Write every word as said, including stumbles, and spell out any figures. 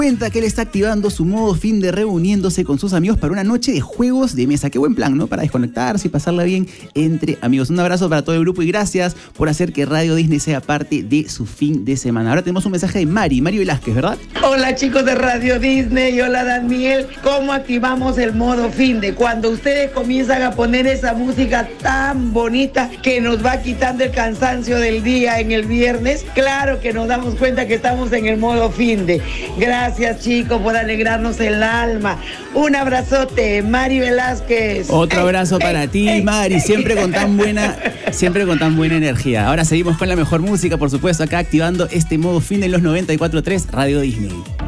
Cuenta que él está activando su modo fin de reuniéndose con sus amigos para una noche de juegos de mesa. Qué buen plan, ¿no? Para desconectarse y pasarla bien entre amigos. Un abrazo para todo el grupo y gracias por hacer que Radio Disney sea parte de su fin de semana. Ahora tenemos un mensaje de Mari, Mari Velázquez, ¿verdad? Hola chicos de Radio Disney, hola Daniel. ¿Cómo activamos el modo fin de? Cuando ustedes comienzan a poner esa música tan bonita que nos va quitando el cansancio del día en el viernes, claro que nos damos cuenta que estamos en el modo fin de. Gracias. Gracias chicos por alegrarnos el alma. Un abrazote, Mari Velázquez. Otro abrazo para ti, Mari, siempre con tan buena, siempre con tan buena energía. Ahora seguimos con la mejor música, por supuesto, acá activando este modo fin de los noventa y cuatro punto tres Radio Disney.